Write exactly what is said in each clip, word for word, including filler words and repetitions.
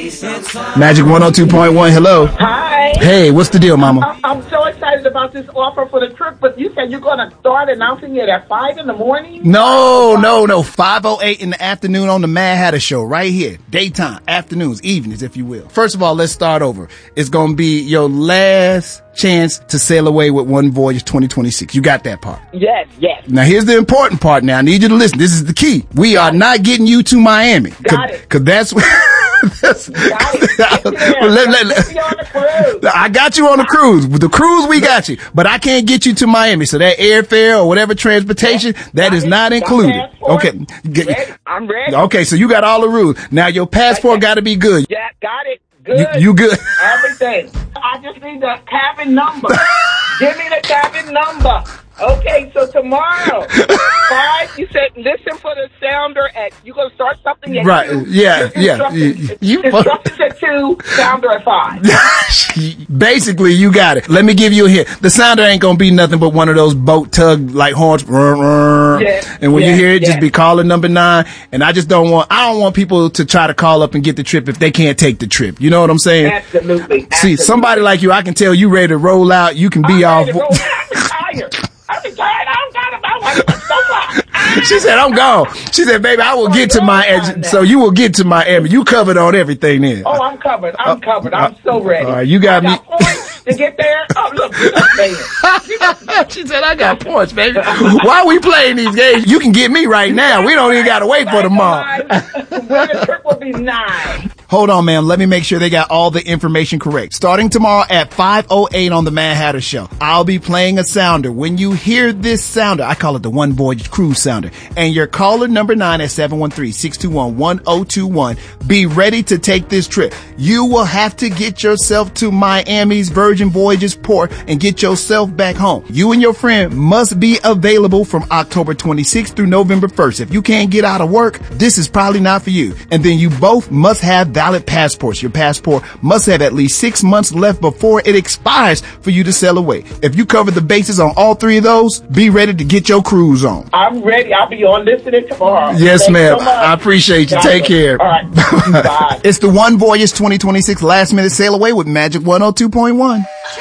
Magic one oh two point one, hello. Hi. Hey, what's the deal, mama? I'm, I'm so excited about this offer for the trip, but you said you're going to start announcing it at five in the morning? No, no, no. five oh eight in the afternoon on the Mad Hatter Show, right here. Daytime, afternoons, evenings, if you will. First of all, let's start over. It's going to be your last chance to sail away with One Voyage twenty twenty-six. You got that part? Yes, yes. Now, here's the important part now. I need you to listen. This is the key. We got are it. Not getting you to Miami. Got it. Because that's what... That's, got it. let, let, let, me on the cruise. I got you on the cruise. With the cruise, we got you. But I can't get you to Miami. So that airfare or whatever transportation, that is not included. Okay. Ready. I'm ready. Okay, so you got all the rules. Now, your passport got to be good. Yeah, got it. Good. You, you good? Everything. I just need the cabin number. Give me the cabin number. Okay, so tomorrow, five, you said listen for the sounder at, you're going to start something at right. two. Yeah, yeah. You, you instructions at two, sounder at five. Basically, you got it. Let me give you a hint. The sounder ain't going to be nothing but one of those boat tug like horns. Yeah, and when yeah, you hear it, yeah. just be calling number nine. And I just don't want, I don't want people to try to call up and get the trip if they can't take the trip. You know what I'm saying? Absolutely. See, absolutely. somebody like you, I can tell you ready to roll out. You can be I'm off. ready to roll out. I'm retired. I'm retired. I don't got about one. She said, I'm gone. She said, baby, I will get to Miami. So you will get to Miami. You covered on everything then. Oh, I'm covered. I'm covered. I'm so ready. All right, you got I me. Got points to get there. Oh, look, man. She said, I got points, baby. Why are we playing these games? You can get me right now. We don't even got to wait for tomorrow. The trip will be nine. Hold on, ma'am. Let me make sure they got all the information correct. Starting tomorrow at five oh eight on the Mad Hatter Show, I'll be playing a sounder. When you hear this sounder, I call it the One Voyage Cruise sounder, and your caller number nine at seven one three, six two one, one oh two one, be ready to take this trip. You will have to get yourself to Miami's Virgin Voyages port and get yourself back home. You and your friend must be available from October twenty-sixth through November first. If you can't get out of work, this is probably not for you. And then you both must have valid passports. Your passport must have at least six months left before it expires for you to sail away. If you cover the bases on all three of those, be ready to get your cruise on. I'm ready. I'll be on listening tomorrow. Yes, Thank ma'am. You so I appreciate you. Got Take it. care. All right. Bye. It's the One Voyage twenty twenty-six last minute sail away with Magic one oh two point one.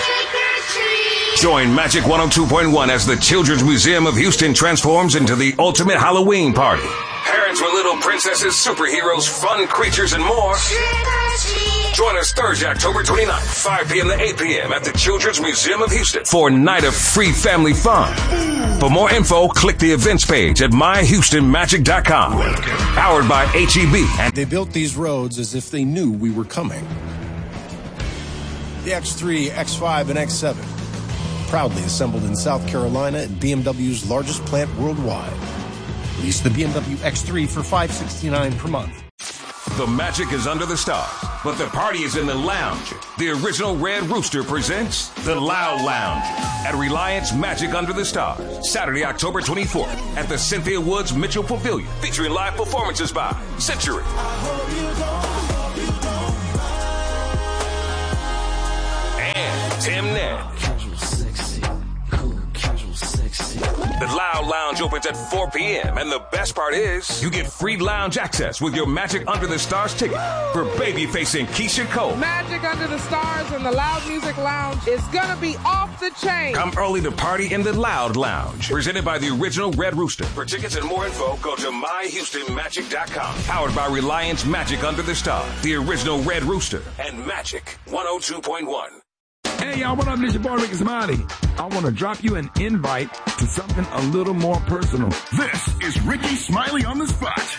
Join Magic one oh two point one as the Children's Museum of Houston transforms into the ultimate Halloween party. Parents with little princesses, superheroes, fun creatures, and more. Join us Thursday, October twenty-ninth, five p.m. to eight p.m. at the Children's Museum of Houston for a night of free family fun. For more info, click the events page at my houston magic dot com. Powered by H E B. And they built these roads as if they knew we were coming. The X three, X five, and X seven. Proudly assembled in South Carolina at B M W's largest plant worldwide. Lease the B M W X three for five hundred sixty-nine dollars per month. The magic is under the stars, but the party is in the lounge. The original Red Rooster presents The Loud Lounge at Reliance Magic Under the Stars, Saturday, October twenty-fourth at the Cynthia Woods Mitchell Pavilion, featuring live performances by Century, and Tim Ned. The Loud Lounge opens at four p.m. and the best part is you get free lounge access with your Magic Under the Stars ticket for babyface and Keisha Cole. Magic Under the Stars and the Loud Music Lounge is gonna be off the chain. Come early to party in the Loud Lounge. Presented by the original Red Rooster. For tickets and more info, go to my houston magic dot com. Powered by Reliance Magic Under the Stars, the original Red Rooster, and Magic one oh two point one. Hey, y'all, what up? This your boy, Ricky Smiley. I want to drop you an invite to something a little more personal. This is Ricky Smiley on the Spot.